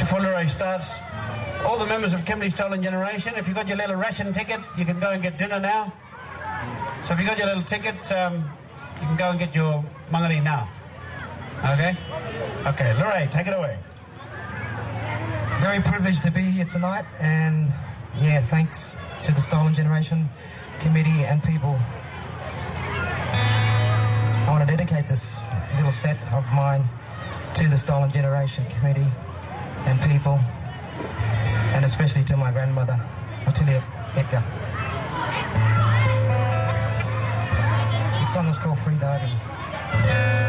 before Leroy starts, all the members of Kimberley Stolen Generation, if you've got your little ration ticket, you can go and get dinner now. So if you've got your little ticket, you can go and get your mangari now. Okay? Okay, Leroy, take it away. Very privileged to be here tonight, and yeah, thanks to the Stolen Generation Committee and people. I want to dedicate this little set of mine to the Stolen Generation Committee and people, and especially to my grandmother, Ottilia Edgar. The song is called Free Diving.